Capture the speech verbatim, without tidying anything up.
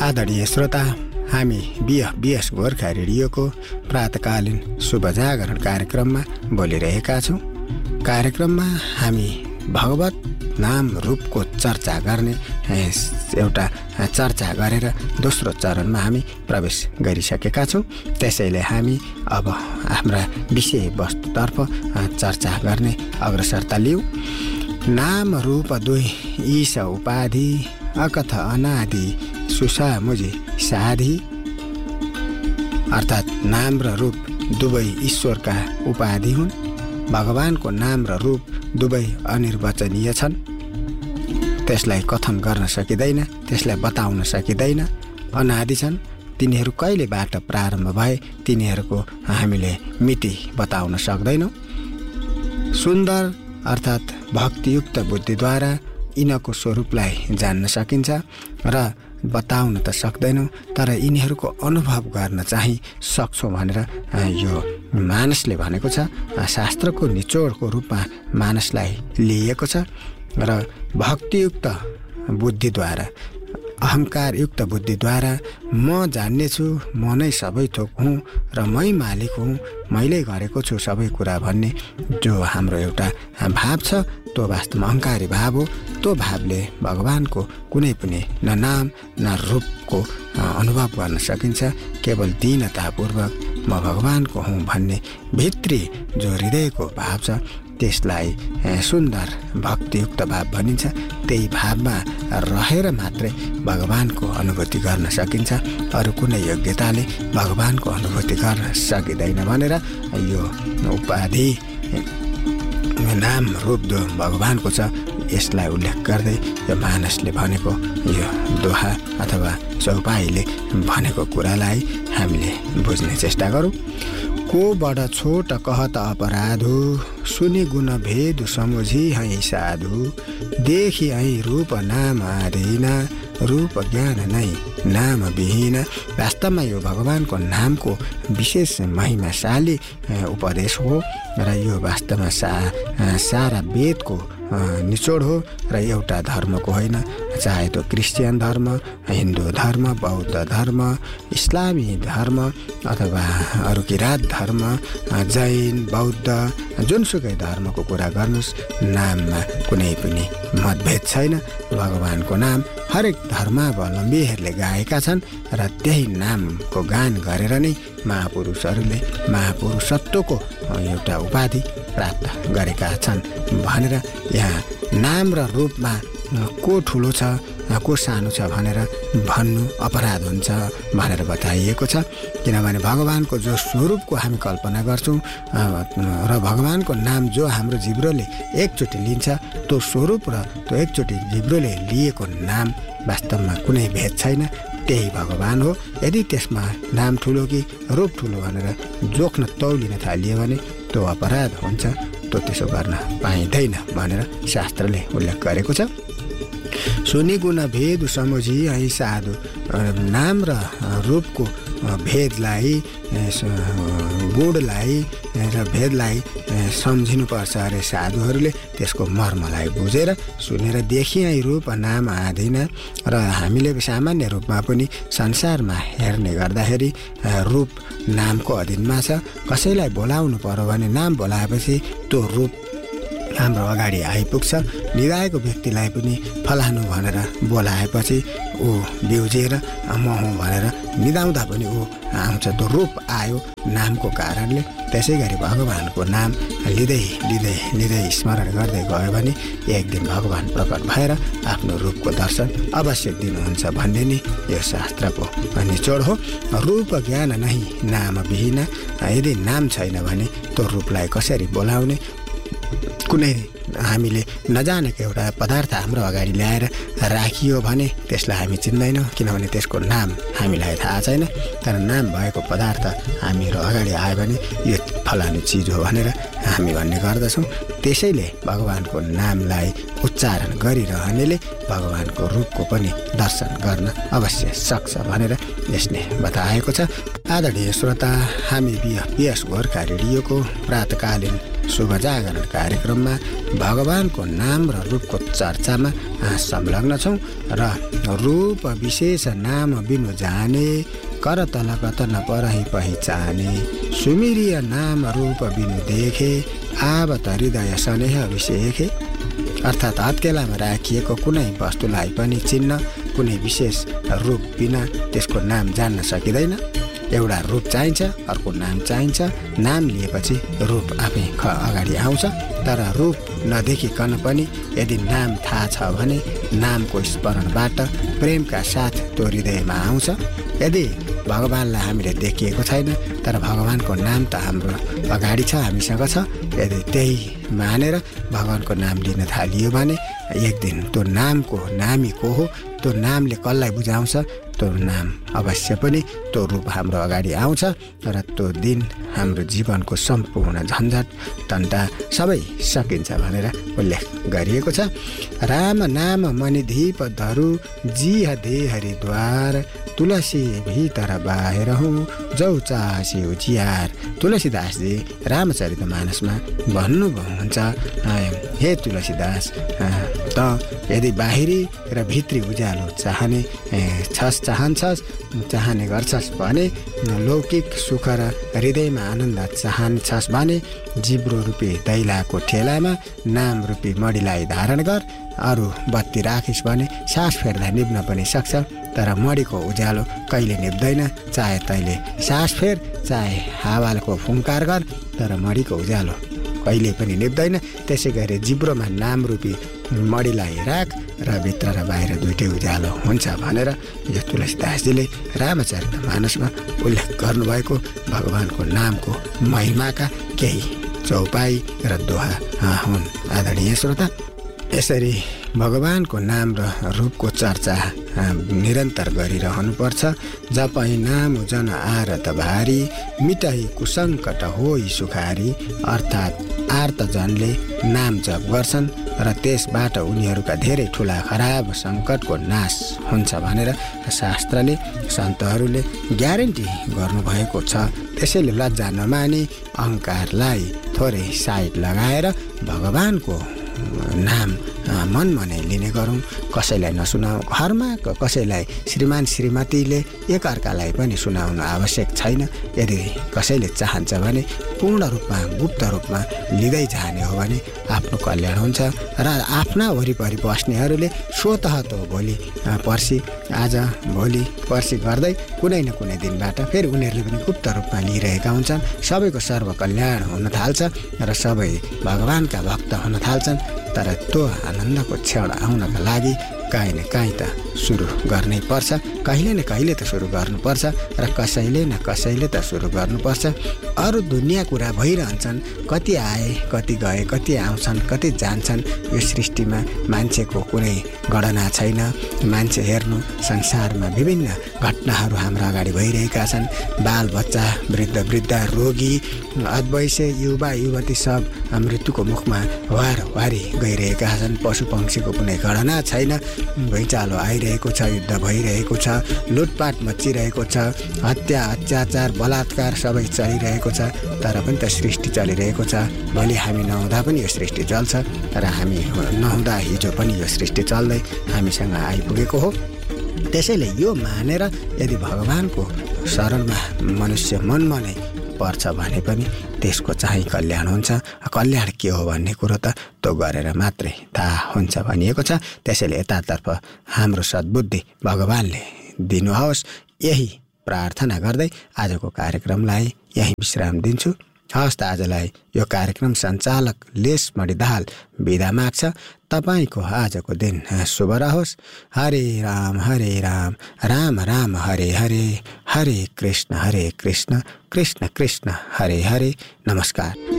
आदरणीय श्रोता, हामी बिएफ बिएस गोर्खा रेडियोको प्रातकालीन शुभ जागरण कार्यक्रममा बोलिरहेका छौँ। कार्यक्रममा हामी भगवत नाम रूपको चर्चा गर्ने एउटा चर्चा गरेर दोस्रो चरणमा हामी प्रवेश गरिसकेका छौँ। त्यसैले हामी अब हाम्रा विषयवस्तुतर्फ चर्चा गर्ने अग्रसरता लियौँ। नाम रूप दुई ईश उपाधि अकथ अनादि सुसा मुझे साधी, अर्थात् नाम र रूप दुवै ईश्वरका उपाधि हुन्। भगवानको नाम र रूप दुवै अनिर्वचनीय छन्। त्यसलाई कथन गर्न सकिँदैन, त्यसलाई बताउन सकिँदैन, अनादि छन्। तिनीहरू कहिलेबाट प्रारम्भ भए तिनीहरूको हामीले मिति बताउन सक्दैनौँ। सुन्दर अर्थात् भक्तियुक्त बुद्धिद्वारा यिनको स्वरूपलाई जान्न सकिन्छ र बताउन त सक्दैनौँ, तर यिनीहरूको अनुभव गर्न चाहिँ सक्छौँ भनेर यो मानसले भनेको छ। शास्त्रको निचोडको रूपमा मानसलाई लिएको छ र भक्तियुक्त बुद्धिद्वारा, अहङ्कारयुक्त बुद्धिद्वारा म जान्नेछु, म नै सबै थोक हुँ र मै मालिक हुँ, मैले गरेको छु सबै कुरा भन्ने जो हाम्रो एउटा भाव छ, त्यो वास्तवमा अहङ्कारी भाव हो। त्यो भावले भगवानको कुनै पनि न नाम न रूपको अनुभव गर्न सकिन्छ। केवल दीनतापूर्वक म भगवानको हुँ भन्ने भित्री जो हृदयको भाव छ त्यसलाई सुन्दर भक्तियुक्त भाव भनिन्छ। त्यही भावमा रहेर मात्रै भगवानको अनुभूति गर्न सकिन्छ। अरू कुनै योग्यताले भगवानको अनुभूति गर्न सकिँदैन भनेर यो उपाधि नाम रूप जो भगवानको छ यसलाई उल्लेख गर्दै यो मानसले भनेको यो दोहा अथवा चौपाईले भनेको कुरालाई हामीले बुझ्ने चेष्टा गरौँ। को बडा छोट कहत अपराधु, सुनि गुण भेद समुझी है साधु, देखि है रूप नाम आधीन, रूप ज्ञान नै नाम विहीन। वास्तवमा यो भगवानको नामको विशेष महिमाशाली उपदेश हो र यो वास्तवमा सा सारा वेदको निचोड हो र एउटा धर्मको होइन। चाहे त्यो क्रिस्चियन धर्म, हिन्दू धर्म, बौद्ध धर्म, इस्लामी धर्म अथवा अरू किरात धर्म, जैन, बौद्ध, जुनसुकै धर्मको कुरा गर्नुहोस्, नाममा कुनै पनि मतभेद छैन। भगवानको नाम हरेक धर्मावलम्बीहरूले गाएका छन् र त्यही नामको गान गरेर नै महापुरुषहरूले महापुरुषत्वको एउटा उपाधि प्राप्त गरेका छन् भनेर यहाँ नाम र रूपमा को ठुलो छ को सानो छ भनेर भन्नु अपराध हुन्छ भनेर बताइएको छ। किनभने भगवानको जो स्वरूपको हामी कल्पना गर्छौँ र भगवानको नाम जो हाम्रो जिब्रोले एकचोटि लिन्छ, त्यो स्वरूप र त्यो एकचोटि जिब्रोले लिएको नाम वास्तवमा कुनै भेद छैन। त्यही भगवान हो। यदि त्यसमा नाम ठुलो कि रूप ठुलो भनेर जोख्न तौलिन थालियो भने त्यो अपराध हुन्छ। त्यो त्यसो गर्न पाइँदैन भनेर शास्त्रले उल्लेख गरेको छ। सुनि गुण भेद समुझी है साधु, नाम र रूपको भेदलाई, गुणलाई र भेदलाई सम्झिनुपर्छ अरे साधुहरूले। त्यसको मर्मलाई बुझेर सुनेर देखि है रूप नाम आधीन। र हामीले सामान्य रूपमा पनि संसारमा हेर्ने गर्दाखेरि रूप नामको अधीनमा छ। कसैलाई बोलाउनु पर्यो भने नाम बोलाएपछि त्यो रूप हाम्रो अगाडि आइपुग्छ। निधाएको व्यक्तिलाई पनि फलानु भनेर बोलाएपछि ऊ बिउजिएर म हुँ भनेर निधाउँदा पनि ऊ आउँछ। त्यो रूप आयो नामको कारणले। त्यसै गरी भगवानको नाम लिँदै लिँदै लिँदै स्मरण गर्दै गयो भने एक दिन भगवान प्रकट भएर आफ्नो रूपको दर्शन अवश्य दिनुहुन्छ भन्ने नै यो शास्त्रको निचोड हो। रूप ज्ञान नै नाम विहीन। यदि नाम छैन भने त्यो रूपलाई कसरी बोलाउने? कुनै हामीले नजानेको एउटा पदार्थ हाम्रो अगाडि ल्याएर राखियो भने त्यसलाई हामी चिन्दैनौँ, किनभने त्यसको नाम हामीलाई थाहा छैन। तर नाम भएको पदार्थ हामीहरू अगाडि आयो भने यो फलानु चिज हो भनेर हामी भन्ने गर्दछौँ। त्यसैले भगवानको नामलाई उच्चारण गरिरहनेले भगवानको रूपको पनि दर्शन गर्न अवश्य सक्छ भनेर यसले बताएको छ। आदरणीय श्रोता, हामी बिएस गोर्खा रेडियोको प्रातकालीन शुभ जागरण कार्यक्रममा भगवानको नाम र रूपको चर्चामा संलग्न छौँ र रूप विशेष नाम बिनु जाने करतल कत न परहि पहिचाने सुमिरिय नाम रूप बिनु देखे आवत हृदय स्नेह विषेखे। अर्थात् हत्केलामा राखिएको कुनै वस्तुलाई पनि चिन्न कुनै विशेष रूप बिना त्यसको नाम जान्न सकिँदैन। एउटा रूप चाहिन्छ, अर्को नाम चाहिन्छ। नाम लिएपछि रूप आफै अगाडि आउँछ। तर रूप नदेखिकन पनि यदि नाम थाहा छ भने नामको स्मरणबाट प्रेमका साथ त्यो हृदयमा आउँछ। यदि भगवानलाई हामीले देखिएको छैन तर भगवानको नाम त हाम्रो अगाडि छ, हामीसँग छ, यदि त्यही मानेर भगवानको नाम लिन थालियो भने एक दिन त्यो नामको नामी को हो, त्यो नामले कसलाई बुझाउँछ, त्यो नाम अवश्य पनि त्यो रूप हाम्रो अगाडि आउँछ र त्यो दिन हाम्रो जीवनको सम्पूर्ण झन्झट टन्टा सबै सकिन्छ भनेर उल्लेख गरिएको छ। राम नाम मणिदीप धरु जिह दे हरिद्वार तुलसी भित्र बाहिर हुँ जौ चासी उजियार। तुलसीदासजी रामचरितमानसमा भन्नुहुन्छ, हे तुलसीदास, त यदि बाहिरी र भित्री उज्यालो चाहने छस् चाहन्छस् चाहने गर्छस् भने, लौकिक सुख र हृदयमा आनन्द चाहन्छस् भने जिब्रो रूपी दैलाको ठेलामा नाम रूपी मणिलाई धारण गर। अरू बत्ती राखिस् भने सास फेर्दा निभ्न पनि सक्छ, तर मणिको उज्यालो कहिले निभ्दैन। चाहे तैले सास फेर, चाहे हावाको फुङ्कार गर, तर मणिको उज्यालो कहिले पनि निभ्दैन। त्यसै गरी जिब्रोमा नाम रूपी मणिलाई राख र भित्र र बाहिर दुइटै उज्यालो हुन्छ भनेर यो तुलसीदासजीले रामचरितमानसमा उल्लेख गर्नुभएको भगवानको नामको महिमाका केही चौपाई र दोहा हुन्। आदरणीय श्रोता, यसरी भगवानको नाम र रूपको चर्चा निरन्तर गरिरहनुपर्छ। जपै नाम जन आरत भारी मिटाई कुसङ्कट होई सुखारी। अर्थात् आर्तजनले नाम जप गर्छन् र त्यसबाट उनीहरूका धेरै ठुला खराब सङ्कटको नाश हुन्छ भनेर शास्त्रले सन्तहरूले ग्यारेन्टी गर्नुभएको छ। त्यसैले लज्जा नमानी अहङ्कारलाई थोरै साइड लगाएर भगवानको नाम मनमा नै लिने गरौँ। कसैलाई नसुनाऊ, घरमा कसैलाई श्रीमान श्रीमतीले एकअर्कालाई पनि सुनाउनु आवश्यक छैन। यदि कसैले चाहन्छ भने पूर्ण रूपमा गुप्त रूपमा लिँदै जाने हो भने आफ्नो कल्याण हुन्छ र आफ्ना वरिपरि बस्नेहरूले स्वतः त भोलि पर्सि आज भोलि पर्सि गर्दै कुनै न कुनै दिनबाट फेरि उनीहरूले पनि गुप्त रूपमा लिइरहेका हुन्छन्। सबैको सर्वकल्याण हुन थाल्छ र सबै भगवानका भक्त हुन थाल्छन्। तर त्यो आनन्दको क्षण आउनका लागि काहीँ न काहीँ त सुरु गर्नै पर्छ, कहिले न कहिले त सुरु गर्नुपर्छ र कसैले न कसैले त सुरु गर्नुपर्छ। अरू दुनियाँ कुरा भइरहन्छन्, कति आए कति गए, कति आउँछन् कति जान्छन्। यो सृष्टिमा मान्छेको कुनै गणना छैन। मान्छे हेर्नु, संसारमा विभिन्न घटनाहरू हाम्रो अगाडि भइरहेका छन्। बाल बच्चा, वृद्ध वृद्ध, रोगी, अधवैँसे, युवा युवती सब मृत्युको मुखमा वार वारी गइरहेका छन्। पशु पक्षीको कुनै गणना छैन। भुइँचालो आइरहेको छ, युद्ध भइरहेको छ, लुटपाट मचिरहेको छ, हत्या अत्याचार बलात्कार सबै चलिरहेको छ। तर पनि त सृष्टि चलिरहेको छ। भोलि हामी नहुँदा पनि यो सृष्टि चल्छ र हामी नहुँदा हिजो पनि यो सृष्टि चल्दै हामीसँग आइपुगेको हो। त्यसैले यो मानेर यदि भगवानको शरणमा मनुष्य मनमा नै पर्छ भने पनि त्यसको चाहिँ कल्याण हुन्छ। कल्याण के हो भन्ने कुरो त त्यो गरेर मात्रै थाहा हुन्छ भनिएको छ। त्यसैले यतातर्फ हाम्रो सद्बुद्धि भगवानले दिनुहोस्, यही प्रार्थना गर्दै आजको कार्यक्रमलाई यही विश्राम दिन्छु। हवस् त, आजलाई यो कार्यक्रम सञ्चालक लेस मणिदाहाल बिदा माग्छ। तपाईँको आजको दिन शुभ रहोस्। हरे राम हरे राम राम राम हरे हरे, हरे कृष्ण हरे कृष्ण कृष्ण कृष्ण हरे हरे। नमस्कार।